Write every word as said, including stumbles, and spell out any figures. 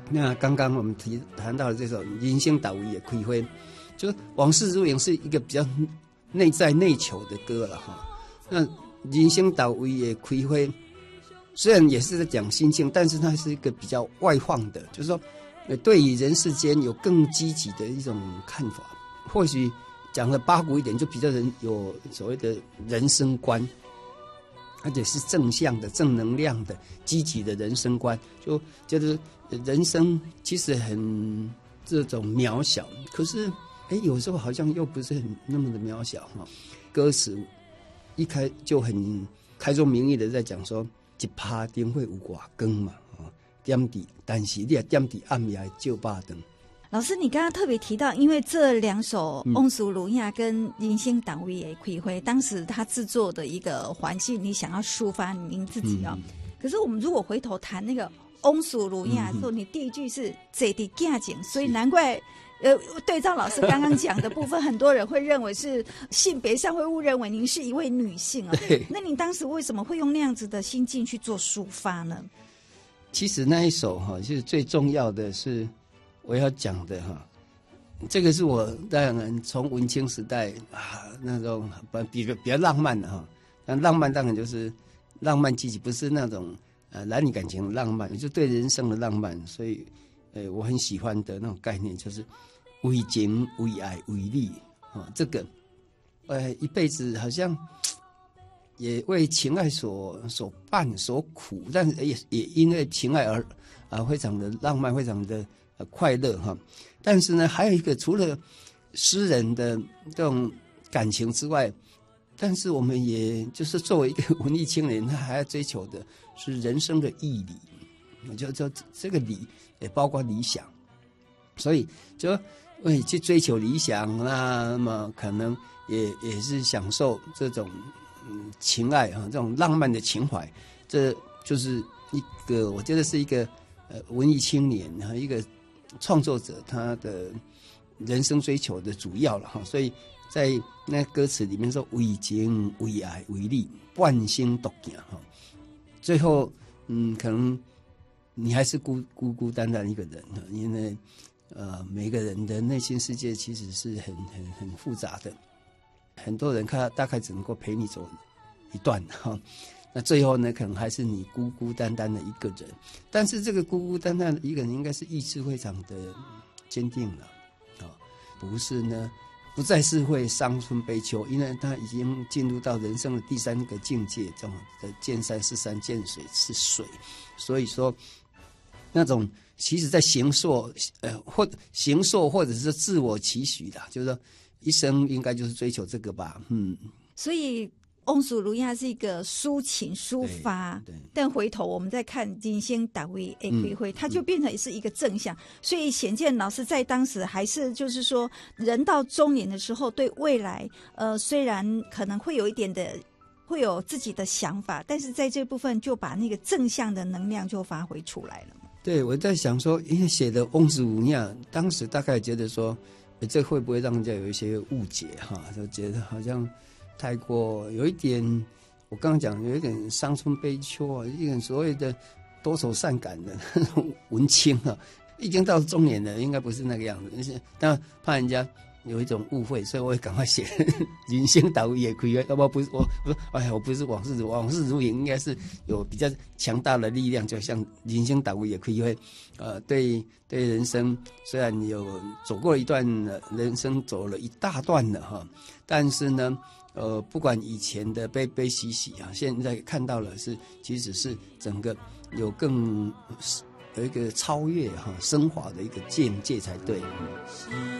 那刚刚我们提谈到的这首《人生导位的开花》，就是往事如影是一个比较内在内求的歌了哈。那人生导位的开花，虽然也是在讲心境，但是它是一个比较外放的，就是说，对于人世间有更积极的一种看法。或许讲的八股一点，就比较人有所谓的人生观。而且是正向的、正能量的、积极的人生观，就觉得人生其实很这种渺小，可是哎，有时候好像又不是很那么的渺小哈。歌词一开就很开宗明义的在讲说，一拍灯会有外光嘛，啊，点滴，但是你也点滴暗夜照巴灯。 老师，你刚刚特别提到，因为这两首《翁苏鲁亚》跟《人生导位的开花》，当时他制作的一个环境，你想要抒发您自己哦。嗯、可是我们如果回头谈那个《翁苏鲁亚》的时候，你第一句是“坐伫镜前”，所以难怪呃，对照老师刚刚讲的部分，很多人会认为是性别上会误认为您是一位女性啊。那您当时为什么会用那样子的心境去做抒发呢？ 其实那一首哈，其实最重要的是。我要讲的哈，这个是我当然从文青时代啊那种比较比较浪漫的哈，但浪漫当然就是浪漫积极，不是那种呃男女感情的浪漫，就对人生的浪漫。所以，呃，我很喜欢的那种概念就是为情、为爱、为利啊，这个呃一辈子好像也为情爱所所伴所苦，但是也也因为情爱而啊非常的浪漫，非常的。呃，快乐哈，但是呢，还有一个除了诗人的这种感情之外，但是我们也就是作为一个文艺青年，他还要追求的是人生的义理，就就这个理也包括理想，所以就为去追求理想，那么可能也也是享受这种嗯情爱啊，这种浪漫的情怀，这就是一个我觉得是一个呃文艺青年和一个。创作者他的人生追求的主要了哈，所以在那歌词里面说为情为爱为利，半生独行哈。最后嗯，可能你还是孤孤孤单单一个人，因为呃每个人的内心世界其实是很很很复杂的，很多人看大概只能够陪你走一段哈。那最后呢，可能还是你孤孤单单的一个人，但是这个孤孤单单的一个人，应该是意志非常的坚定了，啊、哦，不是呢，不再是会伤春悲秋，因为他已经进入到人生的第三个境界，这种的见山是山，见水是水，所以说那种其实在形塑呃或形塑或者是自我期许的，就是说一生应该就是追求这个吧，嗯， 所以。翁苏鲁亚是一个抒情抒发，但回头我们再看人生导位的开花，它就变成是一个正向。所以显见老师在当时还是就是说，人到中年的时候，对未来，呃，虽然可能会有一点的，会有自己的想法，但是在这部分就把那个正向的能量就发挥出来了。 对，我在想说，因为写的翁苏鲁亚，当时大概觉得说，这会不会让人家有一些误解哈？就觉得好像。太过有一点，我刚刚讲有一点伤春悲秋啊，一点所谓的多愁善感的那种文青啊，已经到中年了，应该不是那个样子。但怕人家有一种误会，所以我也赶快写人生导位也可以，要不不是我，我说哎呀，我不是往事如往事如影，应该是有比较强大的力量，就像人生导位也可以会，呃，对对人生虽然有走过一段人生，走了一大段了哈，但是呢。呃，不管以前的悲悲喜喜啊，现在看到了是，其实是整个有更有一个超越哈、升华的一个境界才对。